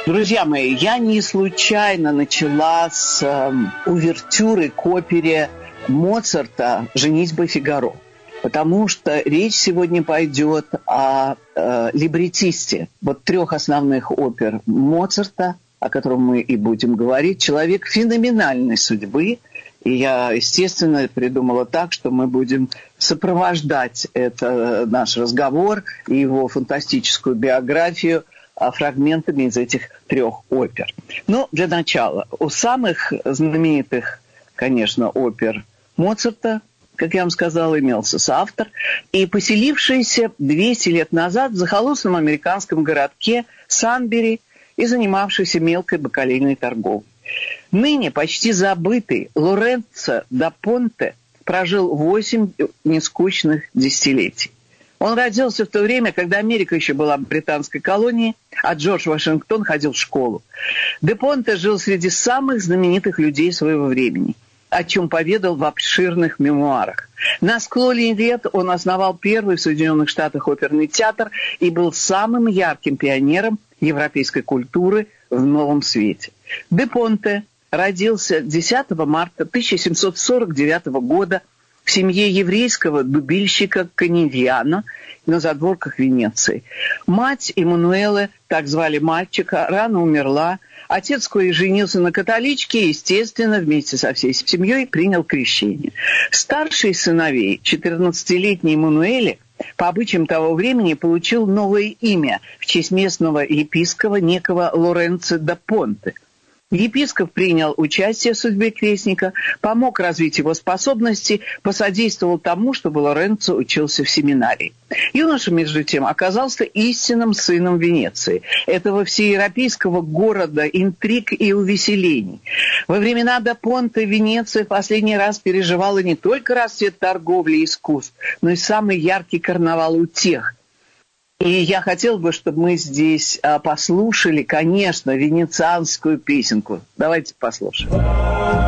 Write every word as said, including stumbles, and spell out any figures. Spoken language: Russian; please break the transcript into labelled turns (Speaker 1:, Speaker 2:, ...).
Speaker 1: Друзья мои, я не случайно начала с э, увертюры к опере Моцарта «Женитьба Фигаро», потому что речь сегодня пойдет о э, либретисте вот трех основных опер Моцарта, о котором мы и будем говорить. Человек феноменальной судьбы. И я, естественно, придумала так, что мы будем сопровождать это, наш разговор и его фантастическую биографию фрагментами из этих трех опер. Но для начала, у самых знаменитых, конечно, опер Моцарта, как я вам сказала, имелся соавтор, и поселившийся двести лет назад в захолустном американском городке Санбери и занимавшийся мелкой бакалейной торговлей. Ныне почти забытый Лоренцо да Понте прожил восемь нескучных десятилетий. Он родился в то время, когда Америка еще была британской колонией, а Джордж Вашингтон ходил в школу. Де Понте жил среди самых знаменитых людей своего времени, о чем поведал в обширных мемуарах. На склоне лет он основал первый в Соединенных Штатах оперный театр и был самым ярким пионером европейской культуры в новом свете. Де Понте родился десятого марта тысяча семьсот сорок девятого года в семье еврейского дубильщика Каневиана на задворках Венеции. Мать Эммануэле, так звали мальчика, рано умерла. Отец, кое женился на католичке, естественно, вместе со всей семьей принял крещение. Старший из сыновей, четырнадцатилетний Эммануэле, по обычаям того времени получил новое имя в честь местного епископа некого Лоренцо да Понте. Епископ принял участие в судьбе крестника, помог развить его способности, посодействовал тому, чтобы Лоренцо учился в семинарии. Юноша, между тем, оказался истинным сыном Венеции, этого всеевропейского города интриг и увеселений. Во времена да Понте Венеция в последний раз переживала не только расцвет торговли и искусств, но и самый яркий карнавал утех. И я хотела бы, чтобы мы здесь а, послушали, конечно, венецианскую песенку. Давайте послушаем.